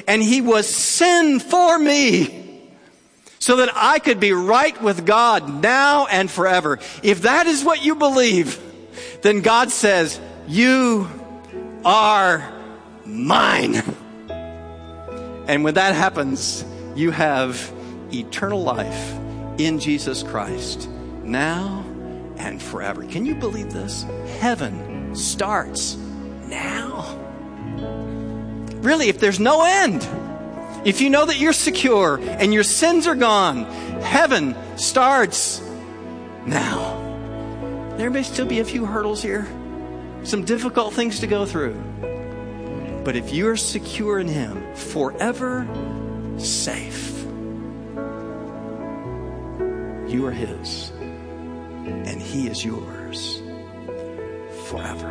and he was sin for me so that I could be right with God now and forever. If that is what you believe, then God says, you are mine. And when that happens, you have eternal life in Jesus Christ now and forever. Can you believe this? Heaven starts now. Really, if there's no end, if you know that you're secure and your sins are gone, heaven starts now. There may still be a few hurdles here, some difficult things to go through. But if you're secure in him, forever safe, you are his, and he is yours forever.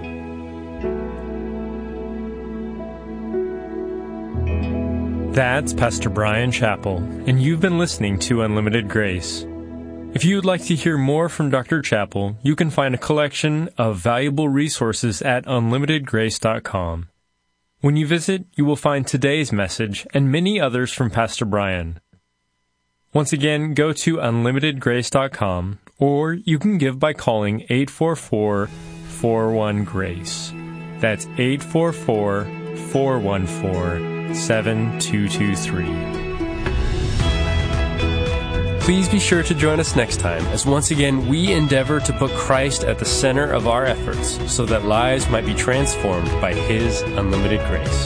That's Pastor Bryan Chapell, and you've been listening to Unlimited Grace. If you would like to hear more from Dr. Chapell, you can find a collection of valuable resources at unlimitedgrace.com. When you visit, you will find today's message and many others from Pastor Bryan. Once again, go to unlimitedgrace.com, or you can give by calling 844-41-GRACE. That's 844-414-7223. Please be sure to join us next time as once again we endeavor to put Christ at the center of our efforts so that lives might be transformed by His unlimited grace.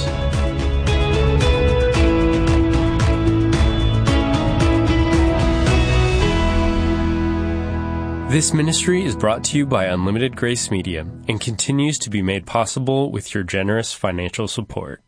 This ministry is brought to you by Unlimited Grace Media and continues to be made possible with your generous financial support.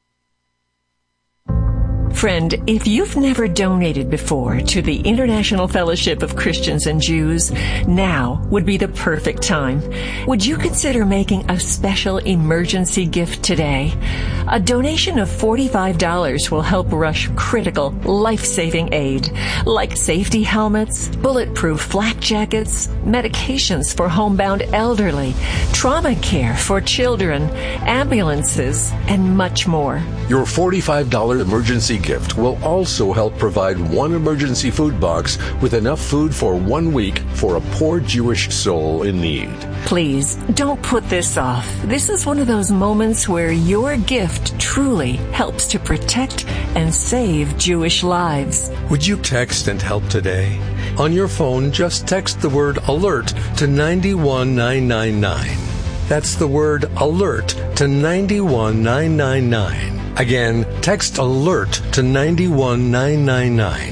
Friend, if you've never donated before to the International Fellowship of Christians and Jews, now would be the perfect time. Would you consider making a special emergency gift today? A donation of $45 will help rush critical, life-saving aid, like safety helmets, bulletproof flak jackets, medications for homebound elderly, trauma care for children, ambulances, and much more. Your $45 emergency gift will also help provide one emergency food box with enough food for 1 week for a poor Jewish soul in need. Please, don't put this off. This is one of those moments where your gift truly helps to protect and save Jewish lives. Would you text and help today? On your phone, just text the word ALERT to 91999. That's the word ALERT to 91999. Again, text ALERT to 91999.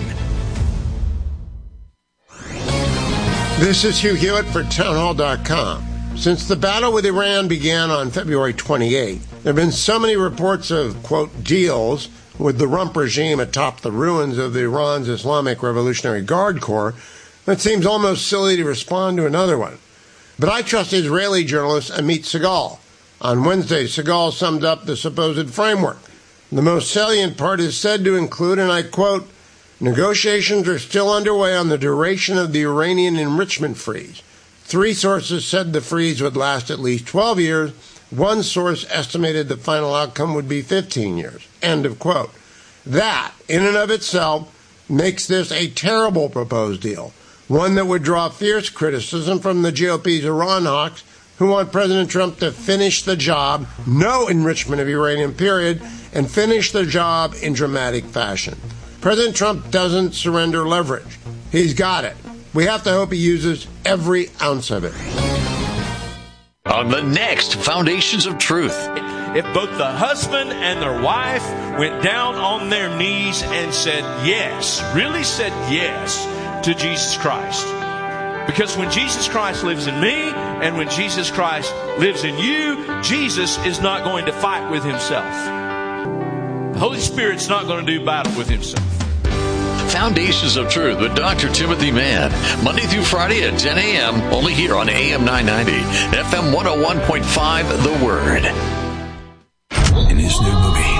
This is Hugh Hewitt for townhall.com. Since the battle with Iran began on February 28, there have been so many reports of, quote, deals with the rump regime atop the ruins of Iran's Islamic Revolutionary Guard Corps that it seems almost silly to respond to another one. But I trust Israeli journalist Amit Segal. On Wednesday, Segal summed up the supposed framework. The most salient part is said to include, and I quote, negotiations are still underway on the duration of the Iranian enrichment freeze. 3 sources said the freeze would last at least 12 years. 1 source estimated the final outcome would be 15 years. End of quote. That, in and of itself, makes this a terrible proposed deal, one that would draw fierce criticism from the GOP's Iran hawks who want President Trump to finish the job, no enrichment of uranium, period, and finish the job in dramatic fashion. President Trump doesn't surrender leverage. He's got it. We have to hope he uses every ounce of it. On the next Foundations of Truth. If both the husband and their wife went down on their knees and said yes, really said yes to Jesus Christ. Because when Jesus Christ lives in me and when Jesus Christ lives in you, Jesus is not going to fight with himself. The Holy Spirit's not going to do battle with himself. Foundations of Truth with Dr. Timothy Mann. Monday through Friday at 10 a.m. only here on AM 990, FM 101.5, The Word. In his new movie,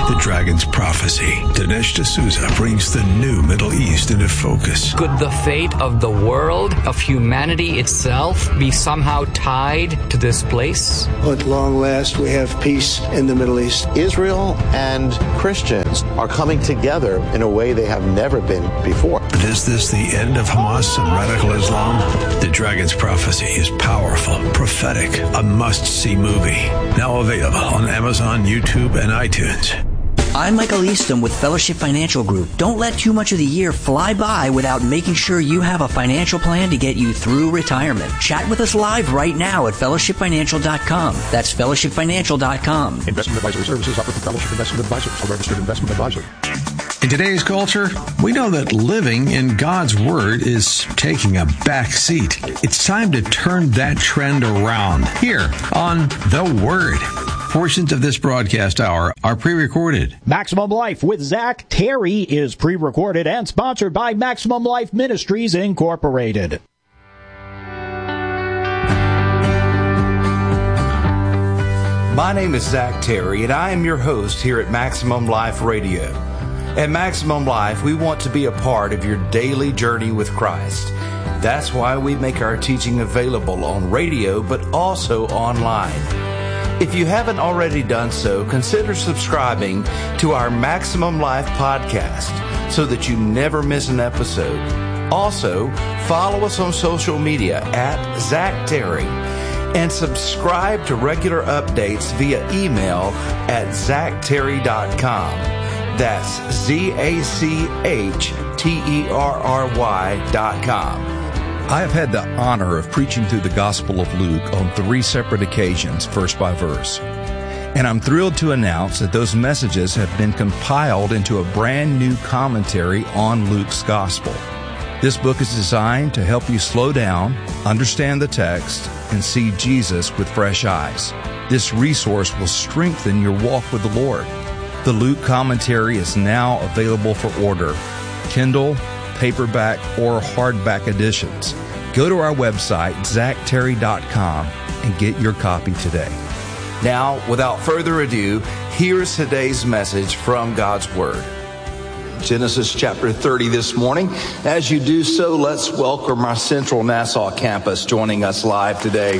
The Dragon's Prophecy. Dinesh D'Souza brings the new Middle East into focus. Could the fate of the world, of humanity itself, be somehow tied to this place? At long last, we have peace in the Middle East. Israel and Christians are coming together in a way they have never been before. But is this the end of Hamas and radical Islam? The Dragon's Prophecy is powerful, prophetic, a must-see movie. Now available on Amazon, YouTube, and iTunes. I'm Michael Easton with Fellowship Financial Group. Don't let too much of the year fly by without making sure you have a financial plan to get you through retirement. Chat with us live right now at fellowshipfinancial.com. That's fellowshipfinancial.com. Investment advisory services offered from Fellowship Investment Advisors, a registered investment advisor. In today's culture, we know that living in God's Word is taking a back seat. It's time to turn that trend around here on The Word. Portions of this broadcast hour are pre-recorded. Maximum Life with Zach Terry is pre-recorded and sponsored by Maximum Life Ministries, Incorporated. My name is Zach Terry, and I am your host here at Maximum Life Radio. At Maximum Life, we want to be a part of your daily journey with Christ. That's why we make our teaching available on radio, but also online. If you haven't already done so, consider subscribing to our Maximum Life podcast so that you never miss an episode. Also, follow us on social media at Zach Terry and subscribe to regular updates via email at zachterry.com. That's ZACHTERRY.com. I have had the honor of preaching through the Gospel of Luke on 3 separate occasions, verse by verse. And I'm thrilled to announce that those messages have been compiled into a brand new commentary on Luke's Gospel. This book is designed to help you slow down, understand the text, and see Jesus with fresh eyes. This resource will strengthen your walk with the Lord. The Luke commentary is now available for order. Kindle, paperback, or hardback editions. Go to our website, zachterry.com, and get your copy today. Now, without further ado, here's today's message from God's Word. Genesis chapter 30 this morning. As you do so, let's welcome our Central Nassau campus joining us live today.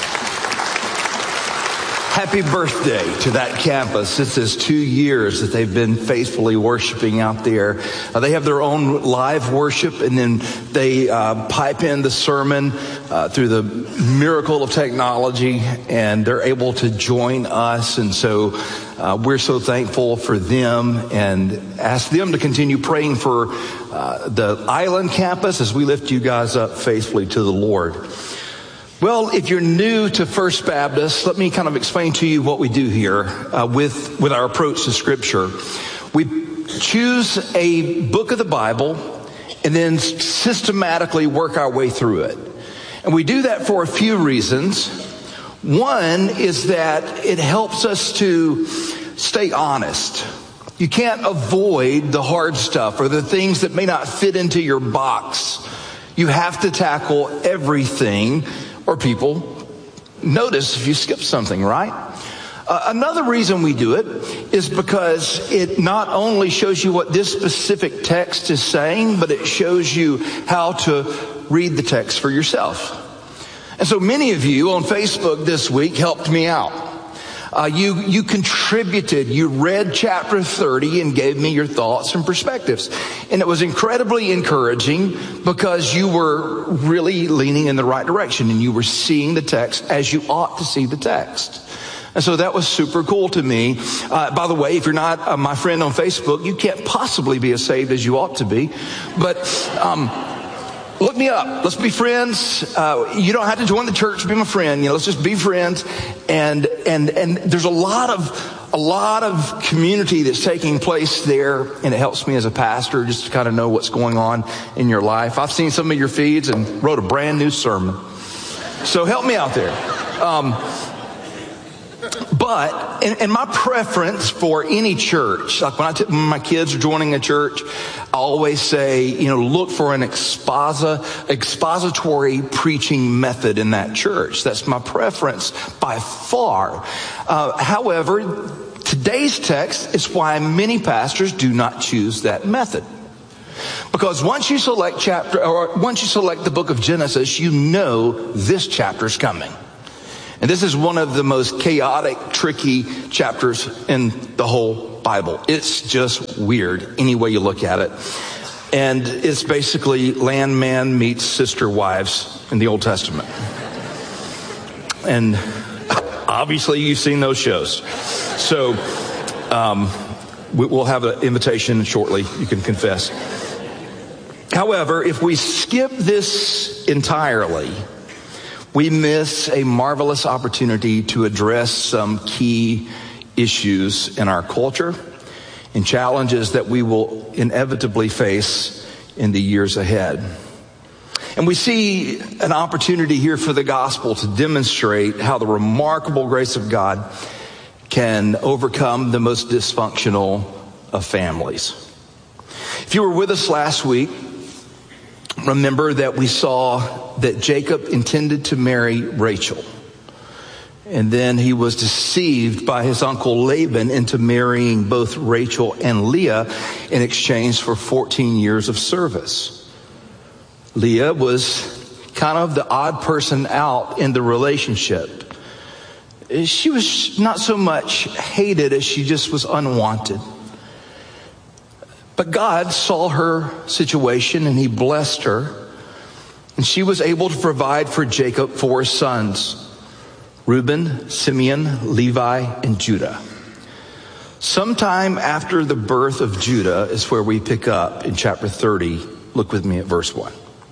Happy birthday to that campus. This is 2 years that they've been faithfully worshiping out there. They have their own live worship, and then they pipe in the sermon through the miracle of technology, and they're able to join us. And so we're so thankful for them and ask them to continue praying for the Island campus as we lift you guys up faithfully to the Lord. Well, if you're new to First Baptist, let me kind of explain to you what we do here with our approach to Scripture. We choose a book of the Bible and then systematically work our way through it. And we do that for a few reasons. One is that it helps us to stay honest. You can't avoid the hard stuff or the things that may not fit into your box. You have to tackle everything, or people notice if you skip something, right? Another reason we do it is because it not only shows you what this specific text is saying, but it shows you how to read the text for yourself. And so many of you on Facebook this week helped me out. You contributed, you read chapter 30 and gave me your thoughts and perspectives. And it was incredibly encouraging because you were really leaning in the right direction and you were seeing the text as you ought to see the text. And so that was super cool to me. By the way, if you're not my friend on Facebook, you can't possibly be as saved as you ought to be. But look me up. Let's be friends. You don't have to join the church to be my friend. Let's just be friends. And there's a lot of community that's taking place there, and it helps me as a pastor just to kind of know what's going on in your life. I've seen some of your feeds and wrote a brand new sermon. So help me out there. But, and my preference for any church, like when my kids are joining a church, I always say, look for an expository preaching method in that church. That's my preference by far. However, today's text is why many pastors do not choose that method. Because once you select the book of Genesis, you know this chapter's coming. And this is one of the most chaotic, tricky chapters in the whole Bible. It's just weird any way you look at it. And it's basically landman meets sister wives in the Old Testament. And obviously you've seen those shows. So we'll have an invitation shortly. You can confess. However, if we skip this entirely, we miss a marvelous opportunity to address some key issues in our culture and challenges that we will inevitably face in the years ahead. And we see an opportunity here for the gospel to demonstrate how the remarkable grace of God can overcome the most dysfunctional of families. If you were with us last week, remember that we saw that Jacob intended to marry Rachel. And then he was deceived by his uncle Laban into marrying both Rachel and Leah in exchange for 14 years of service. Leah was kind of the odd person out in the relationship. She was not so much hated as she just was unwanted. But God saw her situation and he blessed her. And she was able to provide for Jacob 4 sons: Reuben, Simeon, Levi, and Judah. Sometime after the birth of Judah is where we pick up in chapter 30. Look with me at verse 1.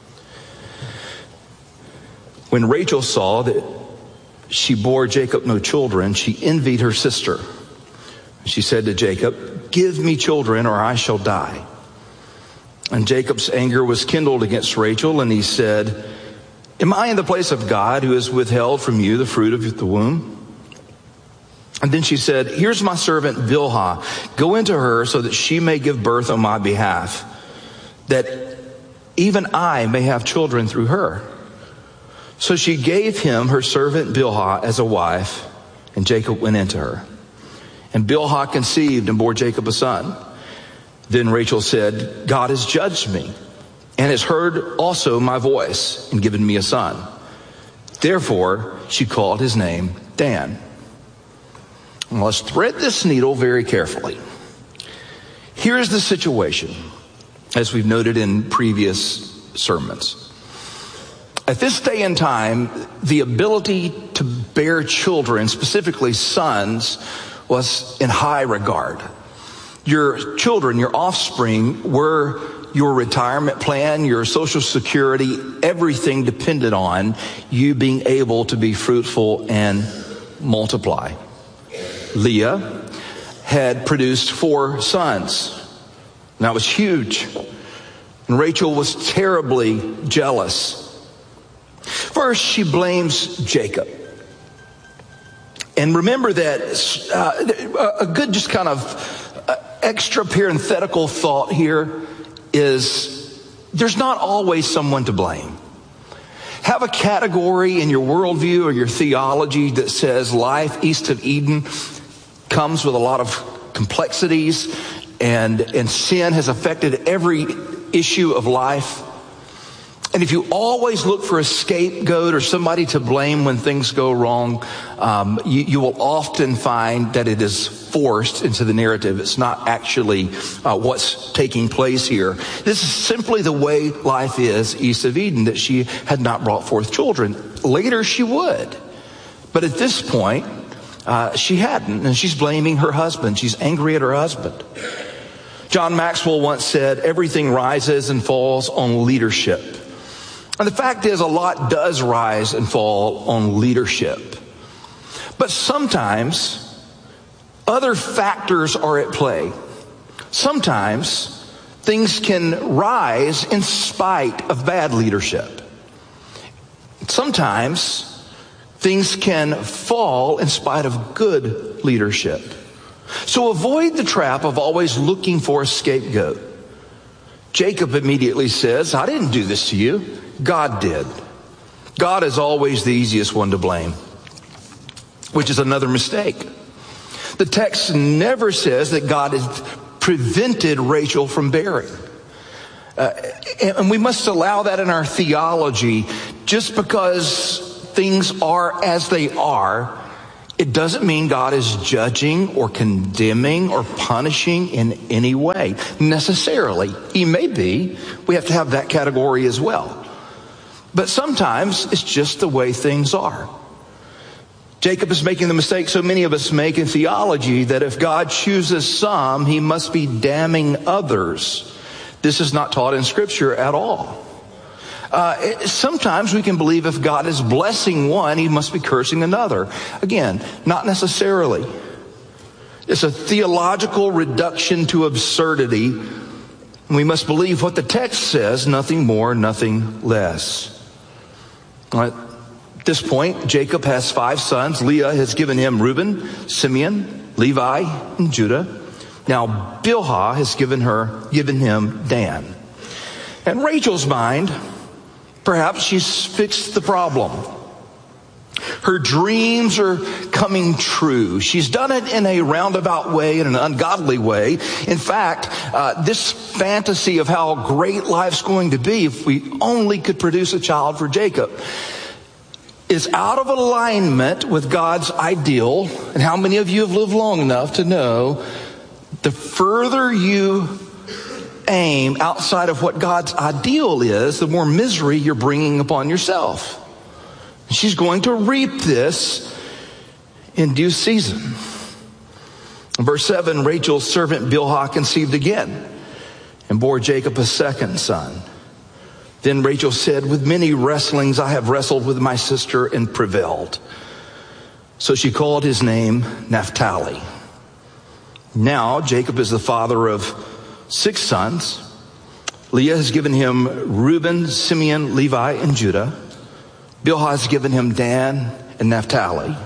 When Rachel saw that she bore Jacob no children, she envied her sister. She said to Jacob, "Give me children or I shall die." And Jacob's anger was kindled against Rachel, and he said, "Am I in the place of God who has withheld from you the fruit of the womb?" And then she said, "Here's my servant Bilhah. Go into her so that she may give birth on my behalf, that even I may have children through her." So she gave him her servant Bilhah as a wife, and Jacob went into her. And Bilhah conceived and bore Jacob a son. Then Rachel said, "God has judged me and has heard also my voice and given me a son." Therefore, she called his name Dan. Well, let's thread this needle very carefully. Here's the situation, as we've noted in previous sermons. At this day and time, the ability to bear children, specifically sons, was in high regard. Your children, your offspring, were your retirement plan, your Social Security. Everything depended on you being able to be fruitful and multiply. Leah had produced 4 sons. And that was huge. And Rachel was terribly jealous. First, she blames Jacob. And remember that a good just kind of extra parenthetical thought here is there's not always someone to blame. Have a category in your worldview or your theology that says life east of Eden comes with a lot of complexities and sin has affected every issue of life. And if you always look for a scapegoat or somebody to blame when things go wrong, you will often find that it is forced into the narrative. It's not actually what's taking place here. This is simply the way life is east of Eden, that she had not brought forth children. Later she would. But at this point, she hadn't, and she's blaming her husband. She's angry at her husband. John Maxwell once said, "Everything rises and falls on leadership." And the fact is, a lot does rise and fall on leadership. But sometimes other factors are at play. Sometimes things can rise in spite of bad leadership. Sometimes things can fall in spite of good leadership. So avoid the trap of always looking for a scapegoat. Jacob immediately says, "I didn't do this to you. God did." God is always the easiest one to blame, which is another mistake. The text never says that God has prevented Rachel from bearing. And we must allow that in our theology. Just because things are as they are, it doesn't mean God is judging or condemning or punishing in any way, necessarily. He may be. We have to have that category as well. But sometimes it's just the way things are. Jacob is making the mistake so many of us make in theology, that if God chooses some, he must be damning others. This is not taught in Scripture at all. Sometimes we can believe if God is blessing one, he must be cursing another. Again, not necessarily. It's a theological reduction to absurdity. We must believe what the text says, nothing more, nothing less. At this point, Jacob has 5 sons. Leah has given him Reuben, Simeon, Levi, and Judah. Now Bilhah has given him Dan. In Rachel's mind, perhaps she's fixed the problem. Her dreams are coming true. She's done it in a roundabout way, in an ungodly way. In fact, this fantasy of how great life's going to be if we only could produce a child for Jacob is out of alignment with God's ideal. And how many of you have lived long enough to know the further you aim outside of what God's ideal is, the more misery you're bringing upon yourself. She's going to reap this in due season. In verse 7, Rachel's servant Bilhah conceived again and bore Jacob a second son. Then Rachel said, with many wrestlings I have wrestled with my sister and prevailed. So she called his name Naphtali. Now Jacob is the father of 6 sons. Leah has given him Reuben, Simeon, Levi, and Judah. Bilhah has given him Dan and Naphtali.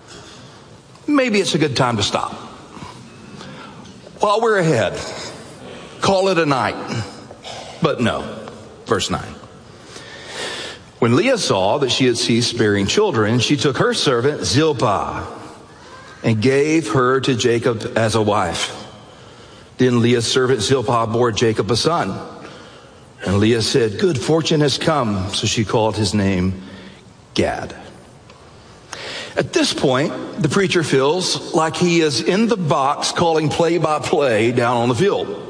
Maybe it's a good time to stop. While we're ahead, call it a night. But no. Verse 9. When Leah saw that she had ceased bearing children, she took her servant Zilpah and gave her to Jacob as a wife. Then Leah's servant Zilpah bore Jacob a son. And Leah said, good fortune has come. So she called his name Gad. At this point, the preacher feels like he is in the box calling play-by-play down on the field.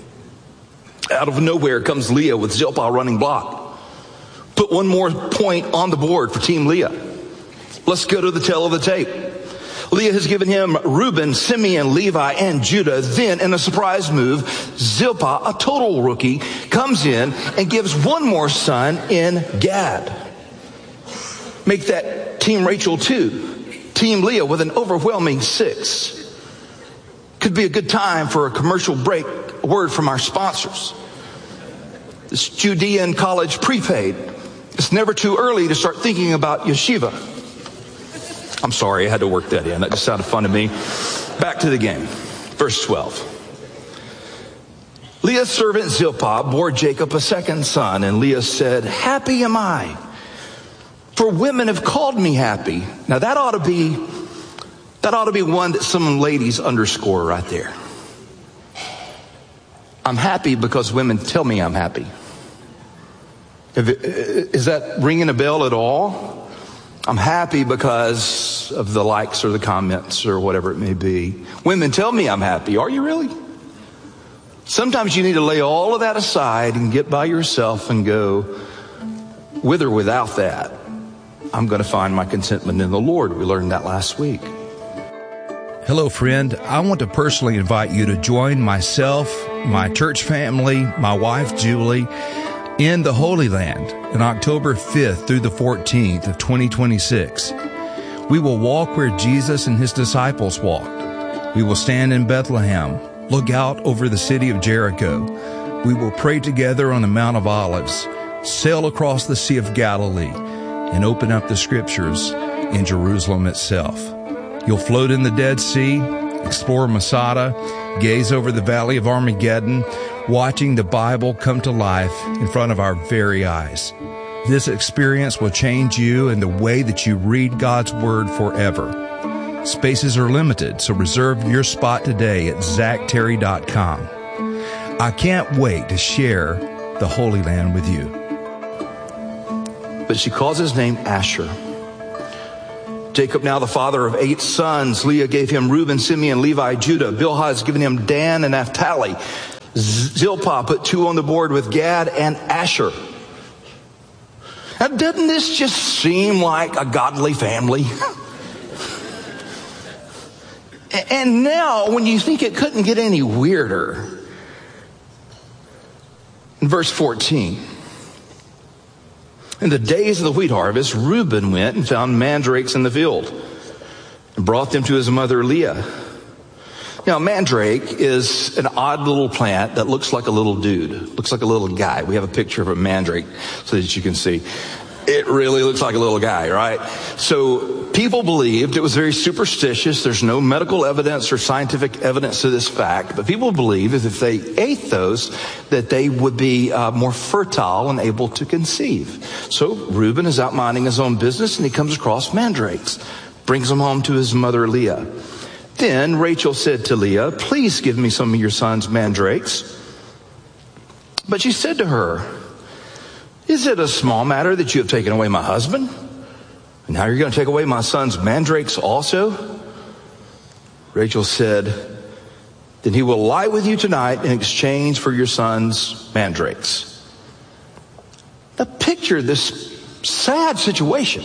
Out of nowhere comes Leah with Zilpah running block. Put one more point on the board for Team Leah. Let's go to the tail of the tape. Leah has given him Reuben, Simeon, Levi, and Judah. Then, in a surprise move, Zilpah, a total rookie, comes in and gives one more son in Gad. Make that Team Rachel 2. Team Leah with an overwhelming 6. Could be a good time for a commercial break. A word from our sponsors. This Judean college prepaid. It's never too early to start thinking about yeshiva. I'm sorry, I had to work that in. That just sounded fun to me. Back to the game. Verse 12. Leah's servant Zilpah bore Jacob a second son, and Leah said, happy am I, for women have called me happy. Now that ought to be one that some ladies underscore right there. I'm happy because women tell me I'm happy. Is that ringing a bell at all? I'm happy because of the likes or the comments or whatever it may be. Women tell me I'm happy. Are you really? Sometimes you need to lay all of that aside and get by yourself and go, with or without that, I'm going to find my contentment in the Lord. We learned that last week. Hello, friend. I want to personally invite you to join myself, my church family, my wife, Julie, in the Holy Land on October 5th through the 14th of 2026. We will walk where Jesus and his disciples walked. We will stand in Bethlehem, look out over the city of Jericho. We will pray together on the Mount of Olives, sail across the Sea of Galilee, and open up the Scriptures in Jerusalem itself. You'll float in the Dead Sea, explore Masada, gaze over the Valley of Armageddon, watching the Bible come to life in front of our very eyes. This experience will change you and the way that you read God's Word forever. Spaces are limited, so reserve your spot today at ZachTerry.com. I can't wait to share the Holy Land with you. But she calls his name Asher. Jacob, now the father of 8 sons. Leah gave him Reuben, Simeon, Levi, Judah. Bilhah has given him Dan and Naphtali. Zilpah put 2 on the board with Gad and Asher. Now, doesn't this just seem like a godly family? And now, when you think it couldn't get any weirder, in verse 14, in the days of the wheat harvest, Reuben went and found mandrakes in the field and brought them to his mother Leah. Now, mandrake is an odd little plant that looks like a little dude, looks like a little guy. We have a picture of a mandrake so that you can see. It really looks like a little guy, right? So people believed, it was very superstitious. There's no medical evidence or scientific evidence to this fact, but people believed that if they ate those, that they would be more fertile and able to conceive. So Reuben is out minding his own business, and he comes across mandrakes, brings them home to his mother Leah. Then Rachel said to Leah, "Please give me some of your son's mandrakes." But she said to her, "Is it a small matter that you have taken away my husband? And now you're going to take away my son's mandrakes also?" Rachel said, "Then he will lie with you tonight in exchange for your son's mandrakes." Now picture this sad situation.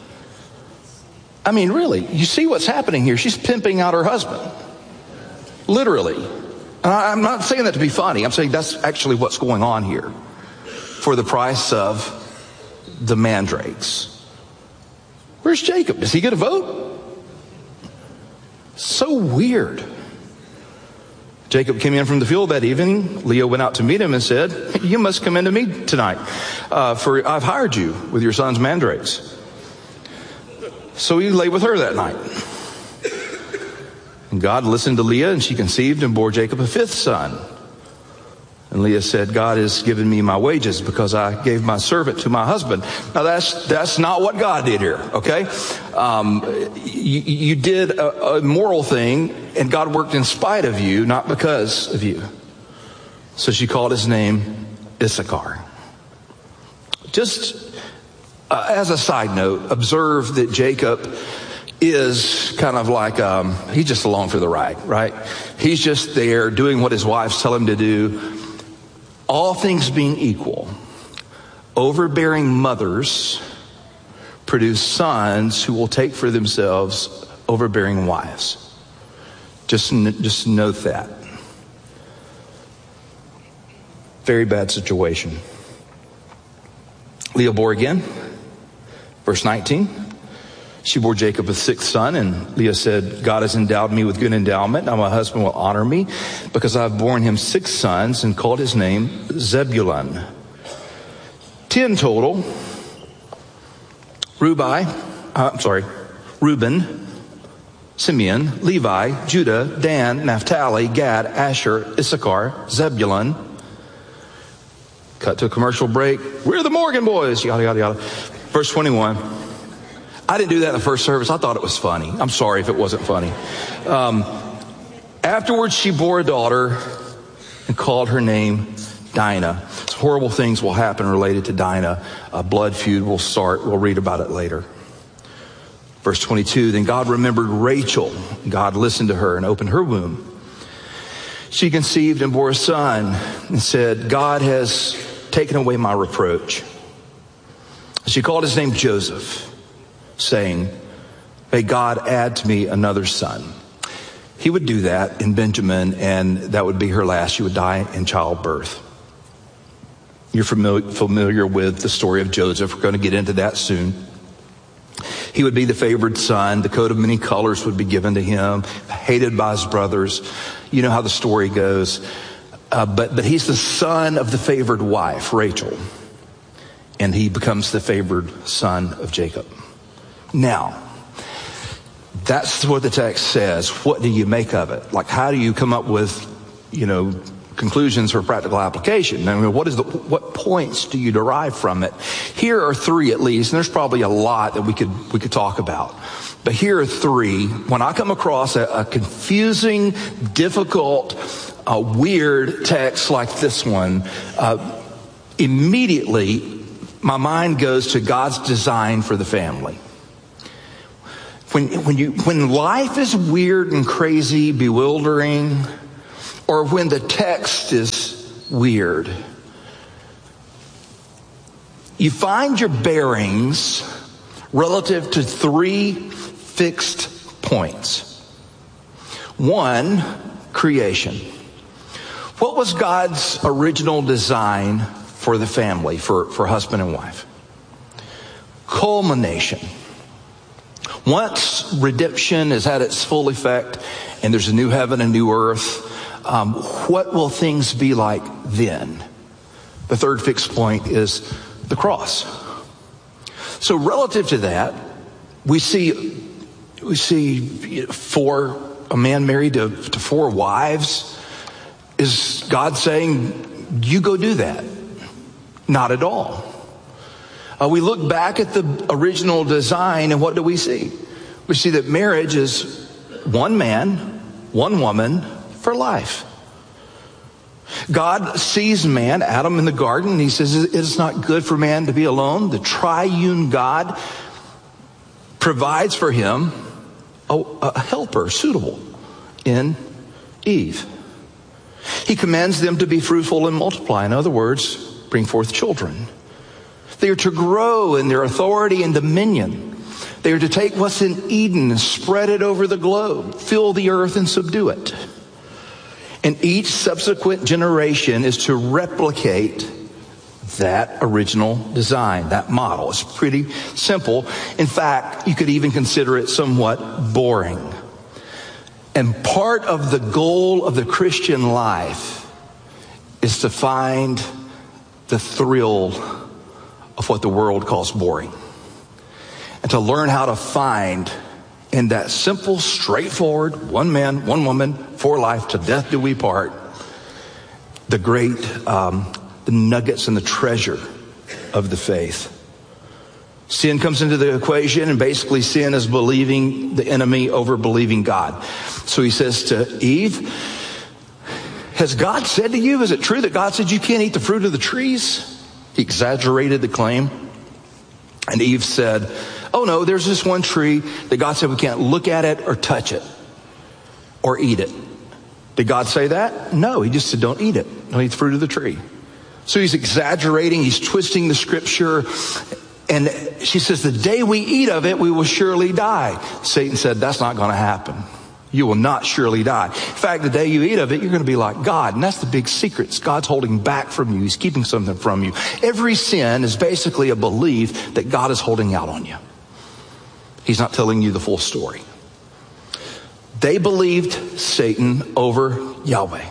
I mean, really, you see what's happening here. She's pimping out her husband. Literally. And I'm not saying that to be funny. I'm saying that's actually what's going on here. For the price of the mandrakes. Where's Jacob? Does he get a vote? So weird. Jacob came in from the field that evening. Leah went out to meet him and said, "You must come in to me tonight, for I've hired you with your son's mandrakes." So he lay with her that night. And God listened to Leah, and she conceived and bore Jacob a 5th son. And Leah said, "God has given me my wages because I gave my servant to my husband." Now that's not what God did here, okay? You did a moral thing, and God worked in spite of you, not because of you. So she called his name Issachar. Just as a side note, observe that Jacob is kind of like, he's just along for the ride, right? He's just there doing what his wives tell him to do. All things being equal, overbearing mothers produce sons who will take for themselves overbearing wives. Just note that. Very bad situation. Leah bore again. Verse 19. She bore Jacob a 6th son, and Leah said, "God has endowed me with good endowment. Now my husband will honor me because I've borne him 6 sons," and called his name Zebulun. 10 total. Reuben, Simeon, Levi, Judah, Dan, Naphtali, Gad, Asher, Issachar, Zebulun. Cut to a commercial break. "We're the Morgan boys," yada, yada, yada. Verse 21. I didn't do that in the first service. I thought it was funny. I'm sorry if it wasn't funny. Afterwards, she bore a daughter and called her name Dinah. Some horrible things will happen related to Dinah. A blood feud will start. We'll read about it later. Verse 22, then God remembered Rachel. God listened to her and opened her womb. She conceived and bore a son and said, "God has taken away my reproach." She called his name Joseph, saying, "May God add to me another son." He would do that in Benjamin, and that would be her last. She would die in childbirth. You're familiar with the story of Joseph. We're going to get into that soon. He would be the favored son. The coat of many colors would be given to him, hated by his brothers. You know how the story goes. But he's the son of the favored wife, Rachel. And he becomes the favored son of Jacob. Now, that's what the text says. What do you make of it? Like, how do you come up with, conclusions for practical application. I mean, what points do you derive from it? Here are three at least, and there's probably a lot that we could talk about. But here are three. When I come across a confusing, difficult, weird text like this one, immediately my mind goes to God's design for the family. When life is weird and crazy, bewildering, or when the text is weird, you find your bearings relative to three fixed points. One, creation. What was God's original design for the family, for husband and wife? Culmination. Once redemption has had its full effect and there's a new heaven and new earth, what will things be like then? The third fixed point is the cross. So relative to that, we see a man married to four wives. Is God saying, you go do that? Not at all. We look back at the original design, and what do we see? We see that marriage is one man, one woman for life. God sees man, Adam, in the garden, and he says it's not good for man to be alone. The triune God provides for him a helper suitable in Eve. He commands them to be fruitful and multiply. In other words, bring forth children. They are to grow in their authority and dominion. They are to take what's in Eden and spread it over the globe, fill the earth and subdue it. And each subsequent generation is to replicate that original design, that model. It's pretty simple. In fact, you could even consider it somewhat boring. And part of the goal of the Christian life is to find the thrill of what the world calls boring. And to learn how to find in that simple, straightforward, one man, one woman, for life, to death do we part, the great, the nuggets and the treasure of the faith. Sin comes into the equation, and basically sin is believing the enemy over believing God. So he says to Eve, has God said to you, is it true that God said you can't eat the fruit of the trees? He exaggerated the claim. And Eve said, oh no, there's this one tree that God said we can't look at it or touch it or eat it. Did God say that? No, he just said don't eat it. Don't eat the fruit of the tree. So he's exaggerating, he's twisting the scripture. And she says, the day we eat of it, we will surely die. Satan said, that's not going to happen. You will not surely die. In fact, the day you eat of it, you're going to be like God. And that's the big secret. God's holding back from you. He's keeping something from you. Every sin is basically a belief that God is holding out on you. He's not telling you the full story. They believed Satan over Yahweh.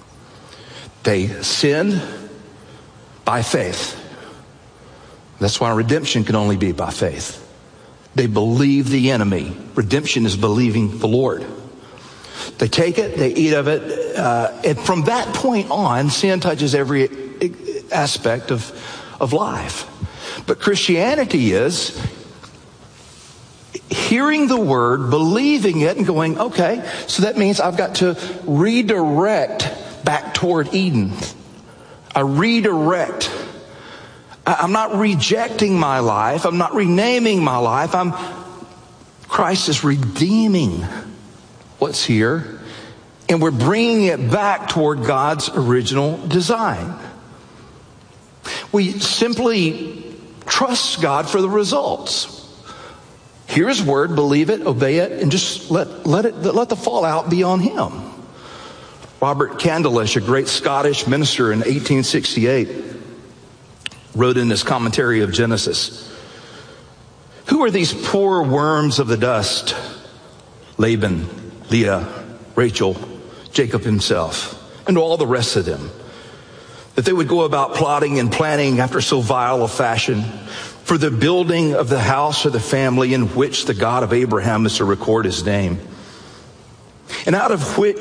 They sinned by faith. That's why redemption can only be by faith. They believe the enemy. Redemption is believing the Lord. They take it, they eat of it, and from that point on, sin touches every aspect of life. But Christianity is hearing the word, believing it, and going, okay, so that means I've got to redirect back toward Eden. I redirect. I'm not rejecting my life. I'm not renaming my life. Christ is redeeming what's here, and we're bringing it back toward God's original design. We simply trust God for the results. Hear his word, believe it, obey it, and just let the fallout be on him. Robert Candlish, a great Scottish minister in 1868, wrote in his commentary of Genesis, who are these poor worms of the dust? Laban, Leah, Rachel, Jacob himself, and all the rest of them, that they would go about plotting and planning after so vile a fashion for the building of the house or the family in which the God of Abraham is to record his name, and out of which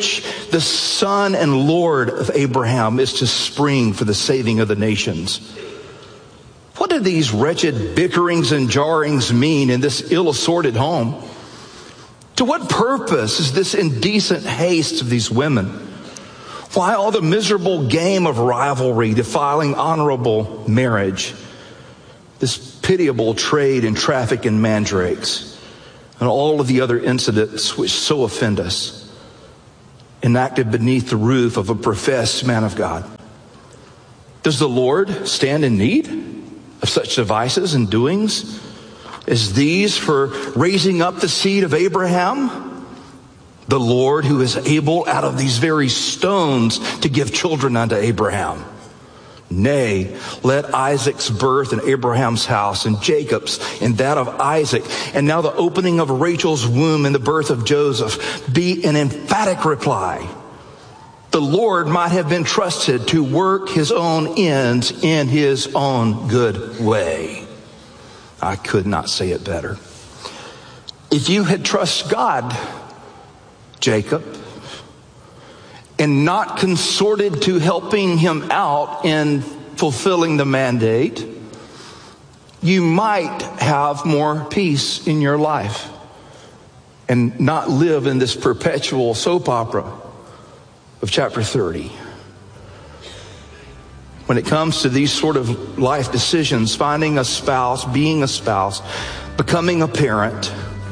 the Son and Lord of Abraham is to spring for the saving of the nations. What do these wretched bickerings and jarrings mean in this ill-assorted home? To what purpose is this indecent haste of these women? Why all the miserable game of rivalry defiling honorable marriage? This pitiable trade in traffic in mandrakes and all of the other incidents which so offend us, enacted beneath the roof of a professed man of God. Does the Lord stand in need of such devices and doings as these for raising up the seed of Abraham? The Lord who is able out of these very stones to give children unto Abraham. Nay, let Isaac's birth in Abraham's house and Jacob's in that of Isaac, and now the opening of Rachel's womb and the birth of Joseph be an emphatic reply. The Lord might have been trusted to work his own ends in his own good way. I could not say it better. If you had trusted God, Jacob, and not consorted to helping him out in fulfilling the mandate, you might have more peace in your life and not live in this perpetual soap opera of chapter 30. When it comes to these sort of life decisions, finding a spouse, being a spouse, becoming a parent,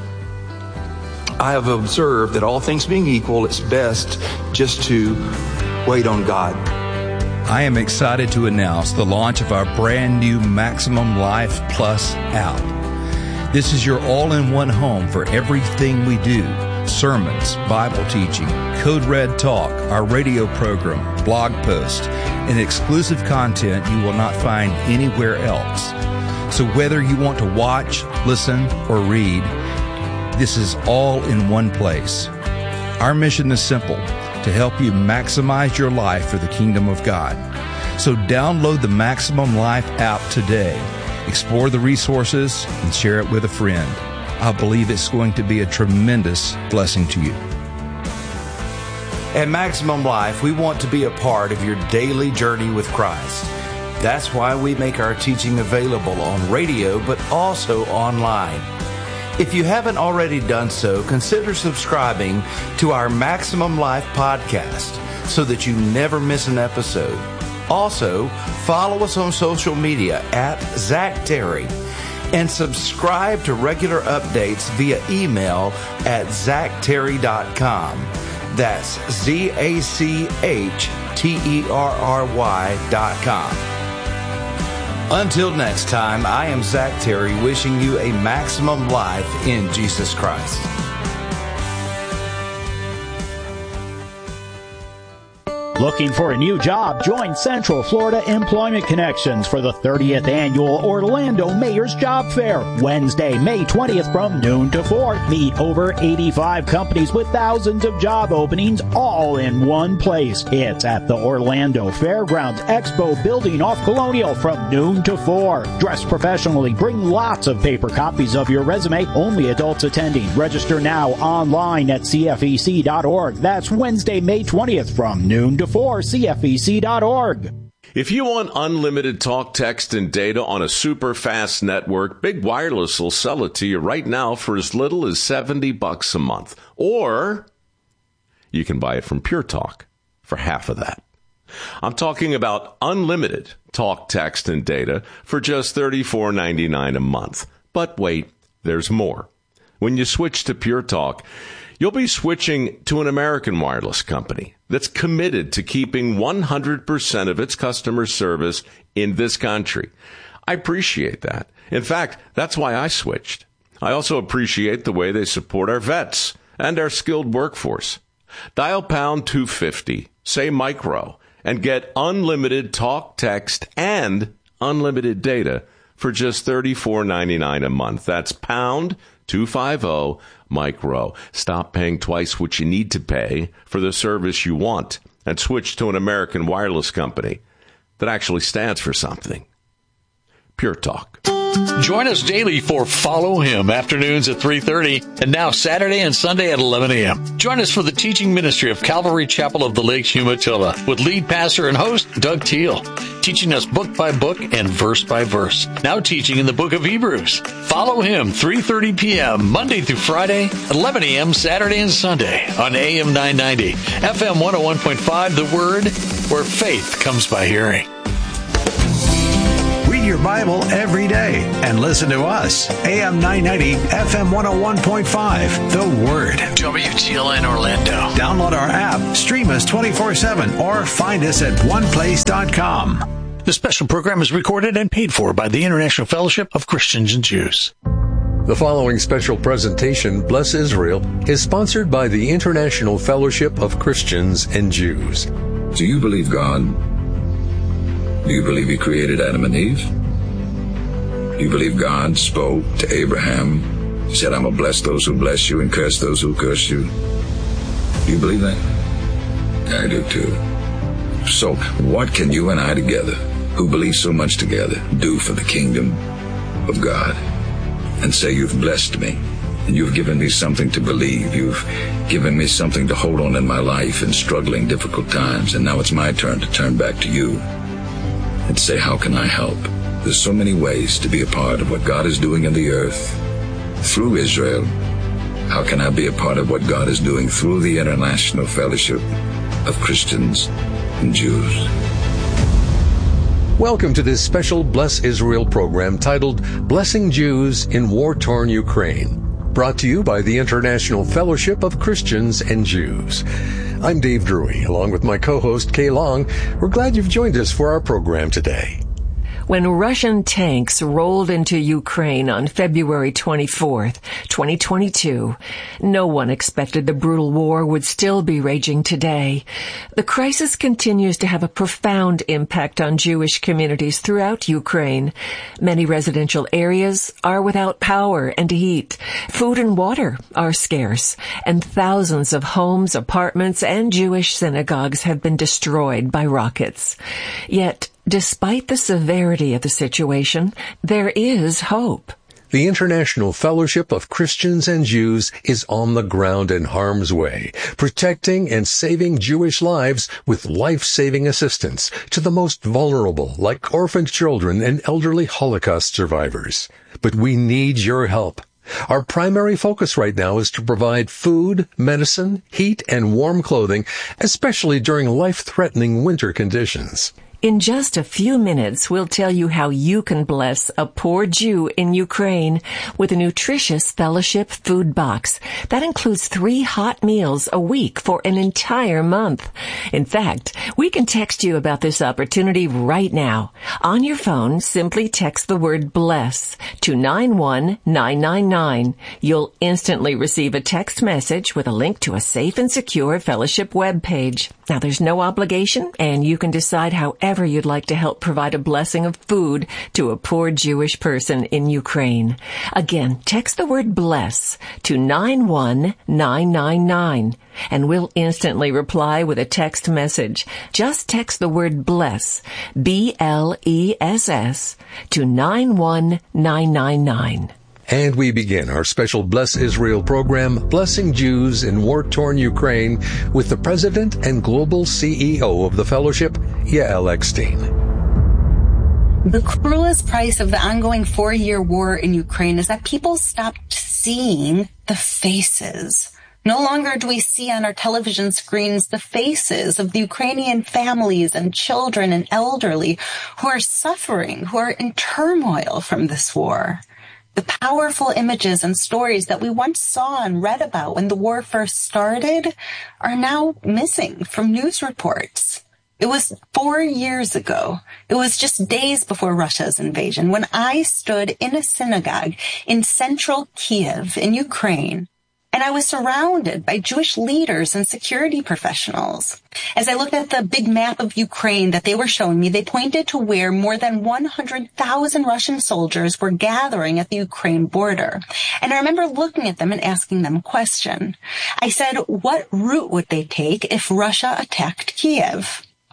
I have observed that all things being equal, it's best just to wait on God. I am excited to announce the launch of our brand new Maximum Life Plus app. This is your all-in-one home for everything we do. Sermons, Bible teaching, Code Red Talk, our radio program, blog posts, and exclusive content you will not find anywhere else. So whether you want to watch, listen, or read, this is all in one place. Our mission is simple, to help you maximize your life for the kingdom of God. So download the Maximum Life app today. Explore the resources and share it with a friend. I believe it's going to be a tremendous blessing to you. At Maximum Life, we want to be a part of your daily journey with Christ. That's why we make our teaching available on radio, but also online. If you haven't already done so, consider subscribing to our Maximum Life podcast so that you never miss an episode. Also, follow us on social media at Zach Terry and subscribe to regular updates via email at zachterry.com. That's ZACHTERRY.com. Until next time, I am Zach Terry wishing you a maximum life in Jesus Christ. Looking for a new job? Join Central Florida Employment Connections for the 30th Annual Orlando Mayor's Job Fair, Wednesday, May 20th from noon to 4. Meet over 85 companies with thousands of job openings all in one place. It's at the Orlando Fairgrounds Expo Building off Colonial from noon to 4. Dress professionally. Bring lots of paper copies of your resume. Only adults attending. Register now online at CFEC.org. That's Wednesday, May 20th from noon to 4, CFEC.org. If you want unlimited talk, text, and data on a super fast network, Big Wireless will sell it to you right now for as little as $70 a month. Or you can buy it from Pure Talk for half of that. I'm talking about unlimited talk, text, and data for just $34.99 a month. But wait, there's more. When you switch to Pure Talk, you'll be switching to an American wireless company that's committed to keeping 100% of its customer service in this country. I appreciate that. In fact, that's why I switched. I also appreciate the way they support our vets and our skilled workforce. Dial pound 250, say micro, and get unlimited talk, text, and unlimited data for just $34.99 a month. That's pound 250 micro. Stop paying twice what you need to pay for the service you want and switch to an American wireless company that actually stands for something. Pure Talk. Join us daily for Follow Him, afternoons at 3:30, and now Saturday and Sunday at 11 a.m. Join us for the teaching ministry of Calvary Chapel of the Lakes, Umatilla, with lead pastor and host Doug Teal, teaching us book by book and verse by verse. Now teaching in the book of Hebrews. Follow Him, 3:30 p.m., Monday through Friday, 11 a.m., Saturday and Sunday on AM 990, FM 101.5, The Word, where faith comes by hearing. Read your Bible every day and listen to us. AM 990, FM 101.5, The Word. WTLN Orlando. Download our app, stream us 24/7, or find us at oneplace.com. This special program is recorded and paid for by the International Fellowship of Christians and Jews. The following special presentation, Bless Israel, is sponsored by the International Fellowship of Christians and Jews. Do you believe God? Do you believe He created Adam and Eve? Do you believe God spoke to Abraham? He said, I'm going to bless those who bless you and curse those who curse you. Do you believe that? I do too. So what can you and I together, who believe so much together, do for the kingdom of God? And say, you've blessed me, and you've given me something to believe. You've given me something to hold on in my life in struggling, difficult times. And now it's my turn to turn back to you and say, how can I help? There's so many ways to be a part of what God is doing in the earth through Israel. How can I be a part of what God is doing through the International Fellowship of Christians and Jews? Welcome to this special Bless Israel program titled Blessing Jews in War-Torn Ukraine, brought to you by the International Fellowship of Christians and Jews. I'm Dave Drury, along with my co-host Kay Long. We're glad you've joined us for our program today. When Russian tanks rolled into Ukraine on February 24th, 2022, no one expected the brutal war would still be raging today. The crisis continues to have a profound impact on Jewish communities throughout Ukraine. Many residential areas are without power and heat. Food and water are scarce, and thousands of homes, apartments, and Jewish synagogues have been destroyed by rockets. Yet, despite the severity of the situation, there is hope. The International Fellowship of Christians and Jews is on the ground in harm's way, protecting and saving Jewish lives with life-saving assistance to the most vulnerable, like orphaned children and elderly Holocaust survivors. But we need your help. Our primary focus right now is to provide food, medicine, heat, and warm clothing, especially during life-threatening winter conditions. In just a few minutes, we'll tell you how you can bless a poor Jew in Ukraine with a nutritious fellowship food box. That includes 3 hot meals a week for an entire month. In fact, we can text you about this opportunity right now. On your phone, simply text the word BLESS to 91999. You'll instantly receive a text message with a link to a safe and secure fellowship webpage. Now, there's no obligation, and you can decide however you'd like to help provide a blessing of food to a poor Jewish person in Ukraine. Again, text the word BLESS to 91999, and we'll instantly reply with a text message. Just text the word BLESS, BLESS, to 91999. And we begin our special Bless Israel program, Blessing Jews in War-Torn Ukraine, with the President and Global CEO of the Fellowship, Yael Eckstein. The cruelest price of the ongoing 4-year war in Ukraine is that people stopped seeing the faces. No longer do we see on our television screens the faces of the Ukrainian families and children and elderly who are suffering, who are in turmoil from this war. The powerful images and stories that we once saw and read about when the war first started are now missing from news reports. It was 4 years ago. It was just days before Russia's invasion when I stood in a synagogue in central Kiev in Ukraine, and I was surrounded by Jewish leaders and security professionals. As I looked at the big map of Ukraine that they were showing me, they pointed to where more than 100,000 Russian soldiers were gathering at the Ukraine border. And I remember looking at them and asking them a question. I said, what route would they take if Russia attacked Kiev?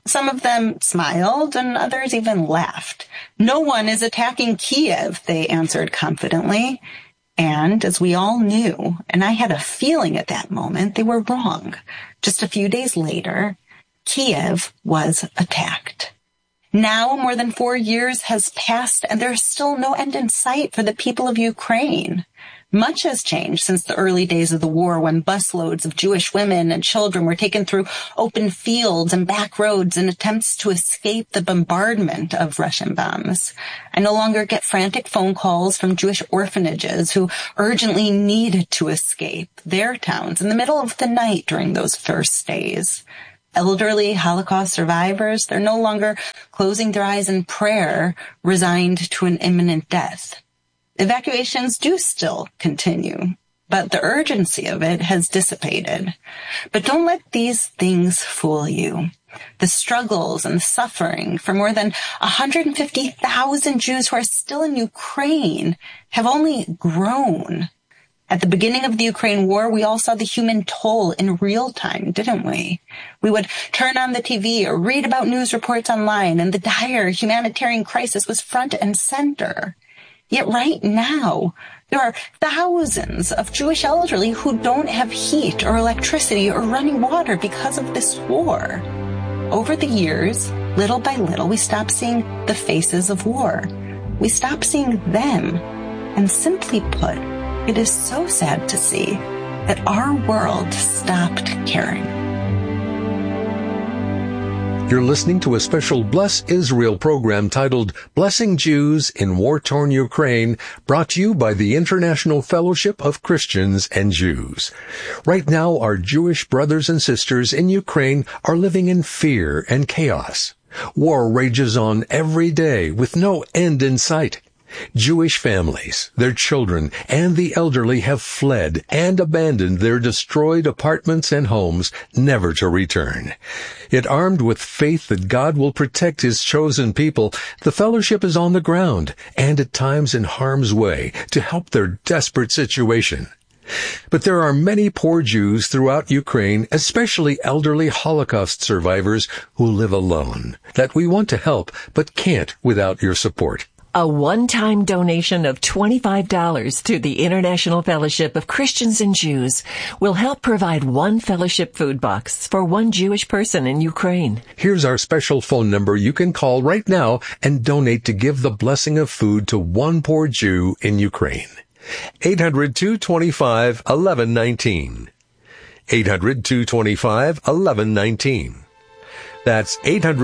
Some of them smiled and others even laughed. No one is attacking Kiev, they answered confidently. And as we all knew, and I had a feeling at that moment, they were wrong. Just a few days later, Kiev was attacked. Now more than 4 years has passed and there's still no end in sight for the people of Ukraine. Much has changed since the early days of the war when busloads of Jewish women and children were taken through open fields and back roads in attempts to escape the bombardment of Russian bombs. I no longer get frantic phone calls from Jewish orphanages who urgently needed to escape their towns in the middle of the night during those first days. Elderly Holocaust survivors, they're no longer closing their eyes in prayer, resigned to an imminent death. Evacuations do still continue, but the urgency of it has dissipated. But don't let these things fool you. The struggles and suffering for more than 150,000 Jews who are still in Ukraine have only grown. At the beginning of the Ukraine war, we all saw the human toll in real time, didn't we? We would turn on the TV or read about news reports online, and the dire humanitarian crisis was front and center. Yet right now, there are thousands of Jewish elderly who don't have heat or electricity or running water because of this war. Over the years, little by little, we stopped seeing the faces of war. We stopped seeing them. And simply put, it is so sad to see that our world stopped caring. You're listening to a special Bless Israel program titled Blessing Jews in War-Torn Ukraine, brought to you by the International Fellowship of Christians and Jews. Right now, our Jewish brothers and sisters in Ukraine are living in fear and chaos. War rages on every day with no end in sight. Jewish families, their children, and the elderly have fled and abandoned their destroyed apartments and homes, never to return. Yet armed with faith that God will protect His chosen people, the fellowship is on the ground and at times in harm's way to help their desperate situation. But there are many poor Jews throughout Ukraine, especially elderly Holocaust survivors who live alone, that we want to help but can't without your support. A one-time donation of $25 to the International Fellowship of Christians and Jews will help provide one fellowship food box for one Jewish person in Ukraine. Here's our special phone number you can call right now and donate to give the blessing of food to one poor Jew in Ukraine. 800-225-1119. 800-225-1119. That's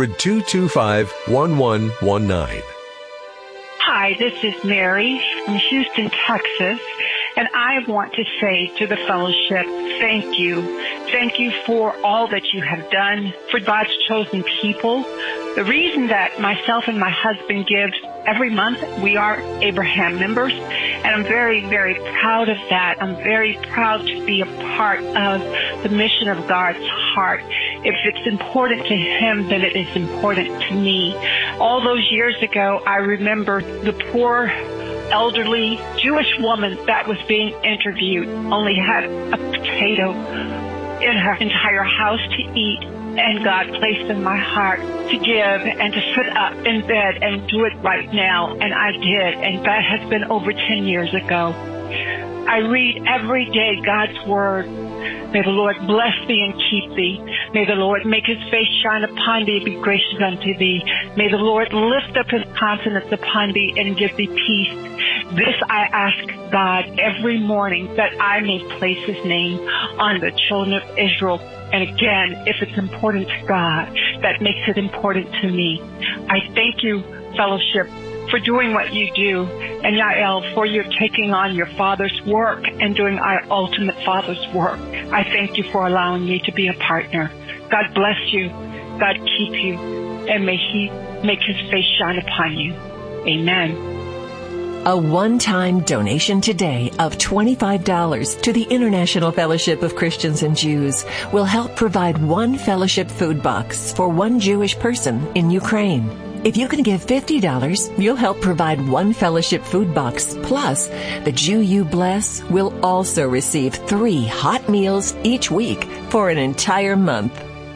800-225-1119. Hi, this is Mary from Houston, Texas, and I want to say to the fellowship, thank you. Thank you for all that you have done for God's chosen people. The reason that myself and my husband give every month, we are Abraham members, and I'm very, very proud of that. I'm very proud to be a part of the mission of God's heart. If it's important to Him, then it is important to me. All those years ago, I remember the poor, elderly Jewish woman that was being interviewed only had a potato in her entire house to eat. And God placed in my heart to give and to sit up in bed and do it right now. And I did. And that has been over 10 years ago. I read every day God's Word. May the Lord bless thee and keep thee. May the Lord make His face shine upon thee and be gracious unto thee. May the Lord lift up His countenance upon thee and give thee peace. This I ask God every morning, that I may place His name on the children of Israel. And again, if it's important to God, that makes it important to me. I thank you, fellowship, for doing what you do, and Yael, for your taking on your Father's work and doing our ultimate Father's work. I thank you for allowing me to be a partner. God bless you. God keep you. And may He make His face shine upon you. Amen. A one-time donation today of $25 to the International Fellowship of Christians and Jews will help provide one fellowship food box for one Jewish person in Ukraine. If you can give $50, you'll help provide one fellowship food box. Plus, the Jew you bless will also receive 3 hot meals each week for an entire month.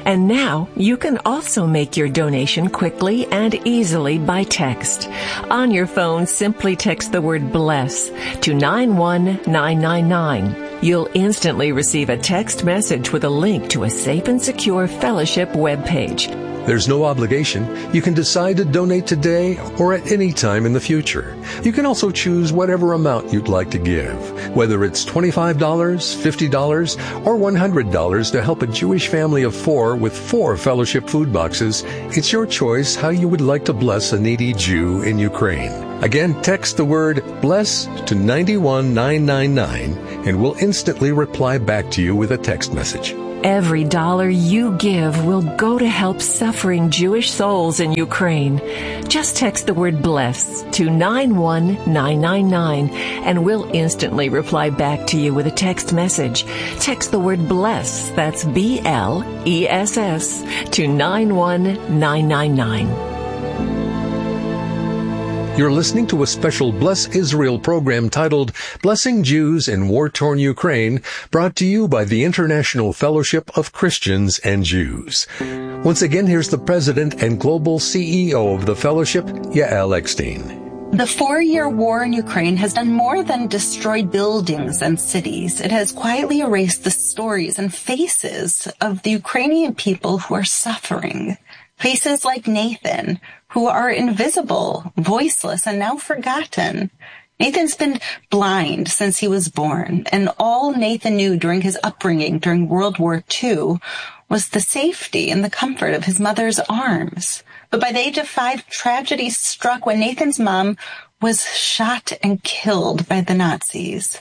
And now you can also make your donation quickly and easily by text. On your phone, simply text the word BLESS to 91999. You'll instantly receive a text message with a link to a safe and secure fellowship webpage. There's no obligation. You can decide to donate today or at any time in the future. You can also choose whatever amount you'd like to give, whether it's $25, $50, or $100 to help a Jewish family of 4 with 4 fellowship food boxes. It's your choice how you would like to bless a needy Jew in Ukraine. Again, text the word BLESS to 91999 and we'll instantly reply back to you with a text message. Every dollar you give will go to help suffering Jewish souls in Ukraine. Just text the word BLESS to 91999 and we'll instantly reply back to you with a text message. Text the word BLESS, that's BLESS, to 91999. You're listening to a special Bless Israel program titled Blessing Jews in War-Torn Ukraine, brought to you by the International Fellowship of Christians and Jews. Once again, here's the president and global CEO of the fellowship, Yael Eckstein. The 4-year war in Ukraine has done more than destroy buildings and cities. It has quietly erased the stories and faces of the Ukrainian people who are suffering. Faces like Nathan, who are invisible, voiceless, and now forgotten. Nathan's been blind since he was born, and all Nathan knew during his upbringing during World War II was the safety and the comfort of his mother's arms. But by the age of 5, tragedy struck when Nathan's mom was shot and killed by the Nazis.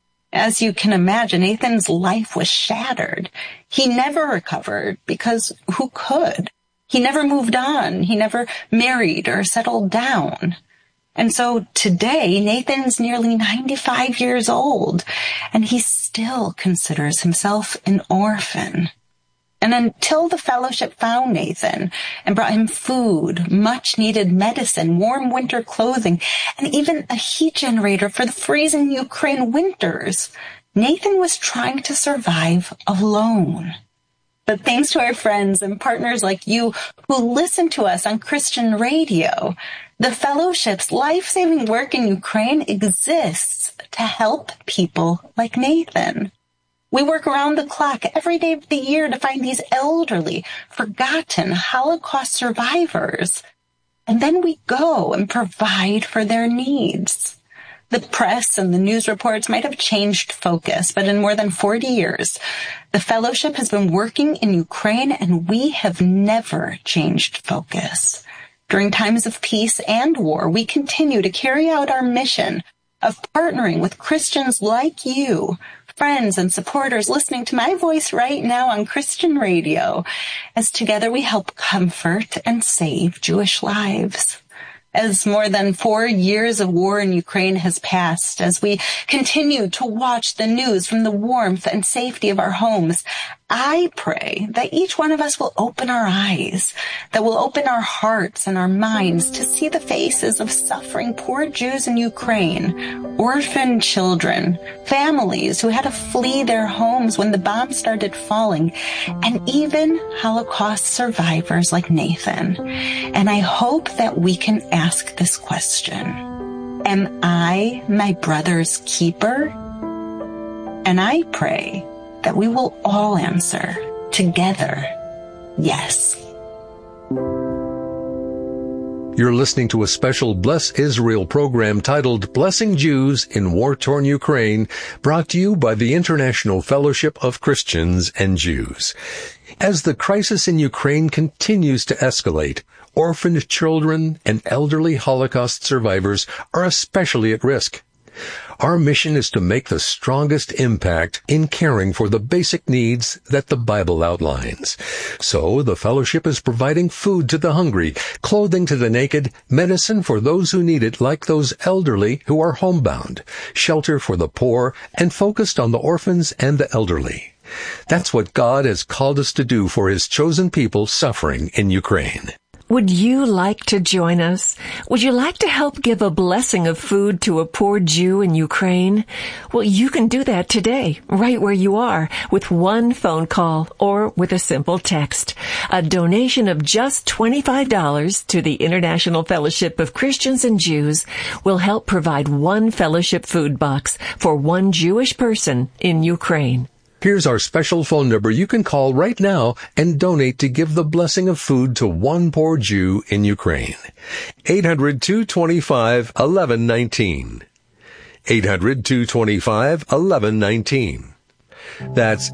As you can imagine, Nathan's life was shattered. He never recovered because who could? He never moved on. He never married or settled down. And so today, Nathan's nearly 95 years old, and he still considers himself an orphan. And until the fellowship found Nathan and brought him food, much-needed medicine, warm winter clothing, and even a heat generator for the freezing Ukraine winters, Nathan was trying to survive alone. But thanks to our friends and partners like you who listen to us on Christian radio, the fellowship's life-saving work in Ukraine exists to help people like Nathan. We work around the clock every day of the year to find these elderly, forgotten Holocaust survivors. And then we go and provide for their needs. The press and the news reports might have changed focus, but in more than 40 years, the fellowship has been working in Ukraine and we have never changed focus. During times of peace and war, we continue to carry out our mission of partnering with Christians like you, friends and supporters listening to my voice right now on Christian radio, as together we help comfort and save Jewish lives. As more than 4 years of war in Ukraine has passed, as we continue to watch the news from the warmth and safety of our homes, I pray that each one of us will open our eyes, that we'll open our hearts and our minds to see the faces of suffering poor Jews in Ukraine, orphaned children, families who had to flee their homes when the bombs started falling, and even Holocaust survivors like Nathan. And I hope that we can ask this question: am I my brother's keeper? And I pray that we will all answer together, yes. You're listening to a special Bless Israel program titled Blessing Jews in War-Torn Ukraine, brought to you by the International Fellowship of Christians and Jews. As the crisis in Ukraine continues to escalate, orphaned children and elderly Holocaust survivors are especially at risk. Our mission is to make the strongest impact in caring for the basic needs that the Bible outlines. So the fellowship is providing food to the hungry, clothing to the naked, medicine for those who need it, like those elderly who are homebound, shelter for the poor, and focused on the orphans and the elderly. That's what God has called us to do for His chosen people suffering in Ukraine. Would you like to join us? Would you like to help give a blessing of food to a poor Jew in Ukraine? Well, you can do that today, right where you are, with one phone call or with a simple text. A donation of just $25 to the International Fellowship of Christians and Jews will help provide one fellowship food box for one Jewish person in Ukraine. Here's our special phone number you can call right now and donate to give the blessing of food to one poor Jew in Ukraine. 800-225-1119. 800-225-1119. That's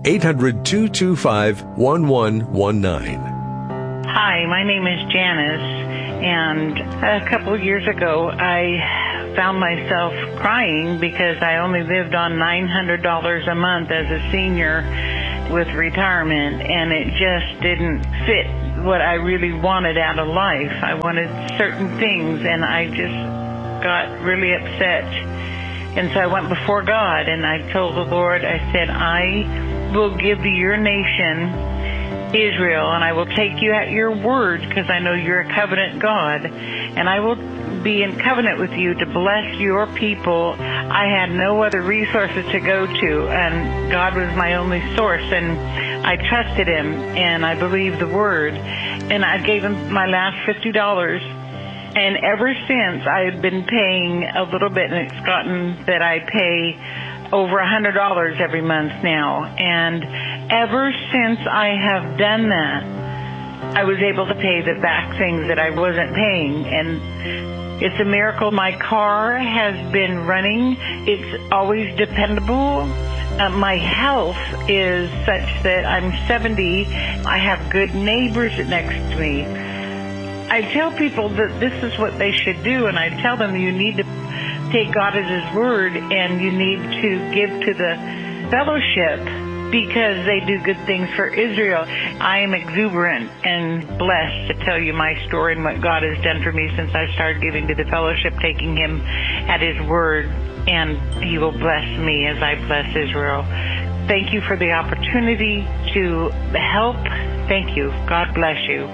800-225-1119. Hi, my name is Janice, and a couple of years ago I found myself crying because I only lived on $900 a month as a senior with retirement, and it just didn't fit what I really wanted out of life. I wanted certain things, and I just got really upset. And so I went before God, and I told the Lord, I said, I will give to your nation, Israel, and I will take you at your word, because I know you're a covenant God, and I will be in covenant with you to bless your people. I had no other resources to go to, and God was my only source, and I trusted him, and I believed the word, and I gave him my last $50, and ever since I had been paying a little bit, and it's gotten that I pay over $100 every month now, and ever since I have done that, I was able to pay the back things that I wasn't paying, and it's a miracle. My car has been running. It's always dependable. My health is such that I'm 70. I have good neighbors next to me. I tell people that this is what they should do, and I tell them you need to take God at his word, and you need to give to the fellowship because they do good things for Israel. I am exuberant and blessed to tell you my story and what God has done for me since I started giving to the fellowship, taking him at his word, and he will bless me as I bless Israel. Thank you for the opportunity to help. Thank you. God bless you.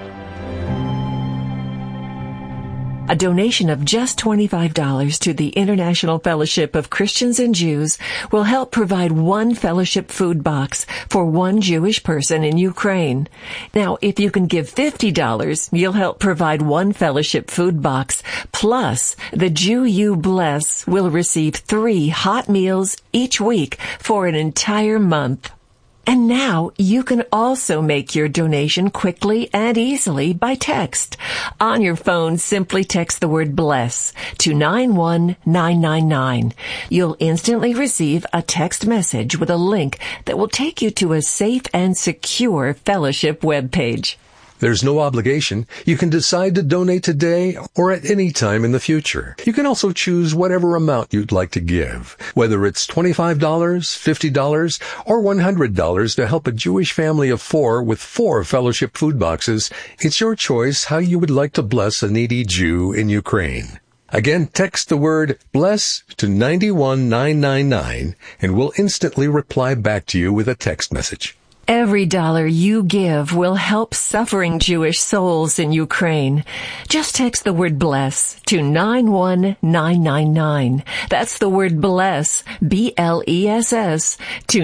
A donation of just $25 to the International Fellowship of Christians and Jews will help provide one fellowship food box for one Jewish person in Ukraine. Now, if you can give $50, you'll help provide one fellowship food box. Plus, the Jew you bless will receive 3 hot meals each week for an entire month. And now you can also make your donation quickly and easily by text. On your phone, simply text the word BLESS to 91999. You'll instantly receive a text message with a link that will take you to a safe and secure fellowship webpage. There's no obligation. You can decide to donate today or at any time in the future. You can also choose whatever amount you'd like to give, whether it's $25, $50, or $100 to help a Jewish family of 4 with 4 fellowship food boxes. It's your choice how you would like to bless a needy Jew in Ukraine. Again, text the word BLESS to 91999 and we'll instantly reply back to you with a text message. Every dollar you give will help suffering Jewish souls in Ukraine. Just text the word BLESS to 91999. That's the word BLESS, BLESS, to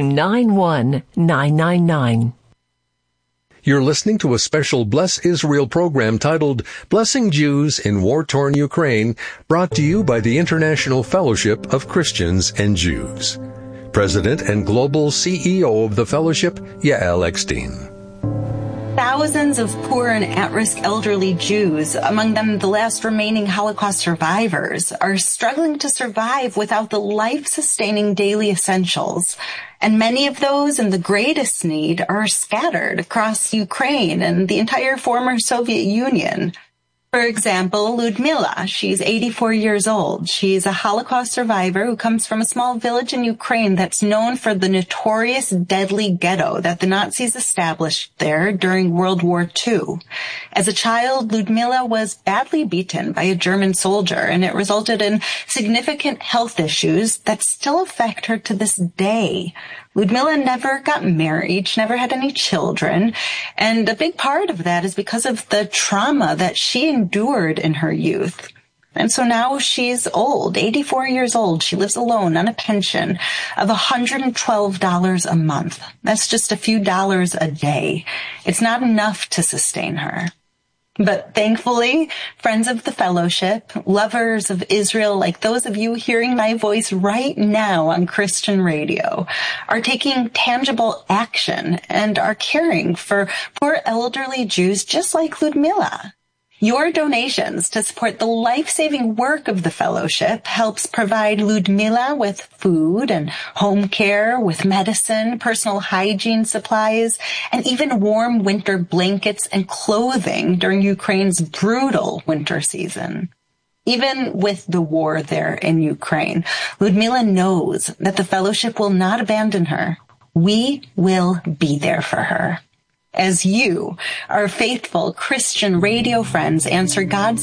91999. You're listening to a special Bless Israel program titled Blessing Jews in War-Torn Ukraine, brought to you by the International Fellowship of Christians and Jews. President and Global CEO of the Fellowship, Yael Eckstein. Thousands of poor and at-risk elderly Jews, among them the last remaining Holocaust survivors, are struggling to survive without the life-sustaining daily essentials. And many of those in the greatest need are scattered across Ukraine and the entire former Soviet Union. For example, Ludmila, she's 84 years old. She's a Holocaust survivor who comes from a small village in Ukraine that's known for the notorious deadly ghetto that the Nazis established there during World War II. As a child, Ludmila was badly beaten by a German soldier, and it resulted in significant health issues that still affect her to this day. Ludmila never got married. She never had any children. And a big part of that is because of the trauma that she endured in her youth. And so now she's old, 84 years old. She lives alone on a pension of $112 a month. That's just a few dollars a day. It's not enough to sustain her. But thankfully, friends of the fellowship, lovers of Israel, like those of you hearing my voice right now on Christian radio, are taking tangible action and are caring for poor elderly Jews just like Ludmila. Your donations to support the life-saving work of the fellowship helps provide Ludmila with food and home care, with medicine, personal hygiene supplies, and even warm winter blankets and clothing during Ukraine's brutal winter season. Even with the war there in Ukraine, Ludmila knows that the fellowship will not abandon her. We will be there for her. As you, our faithful Christian radio friends, answer God's